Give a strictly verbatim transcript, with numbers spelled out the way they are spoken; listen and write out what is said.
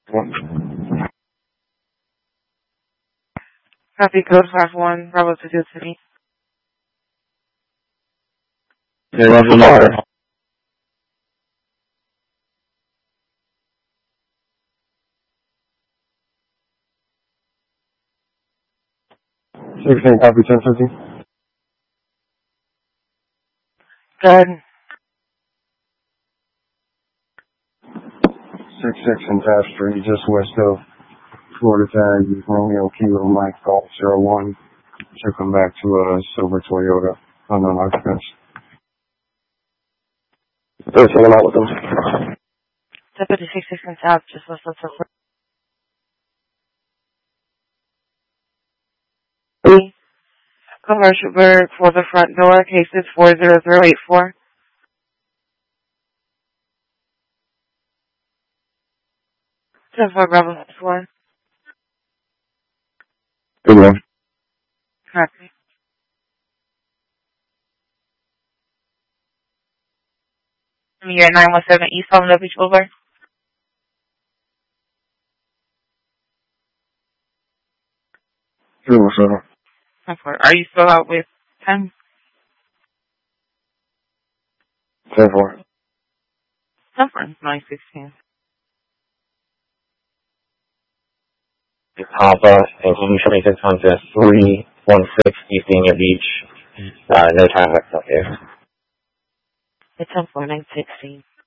Copy code five one, Bravo to the city. Yeah, that's the water. sixteen, copy ten fifty. Go ahead. six six and Taft Street, just west of Florida Tag, Romeo Kilo Mike Golf zero one. Should come back to a silver Toyota unknown occupants. They're taking out with them. Deputy six six and Taft, just west of Florida. Commercial bird for the front door, cases four zero zero eight four. ten four Bravo four. Good one. Copy. You're at nine one seven East Palmetto Beach Boulevard. Good one, sir. ten four. Are you still out with ten? ten four. ten four. nine sixteen. Papa, and can you show me six on to three one six East Dania Beach? Uh, no traffic up here. It's ten four nine sixteen.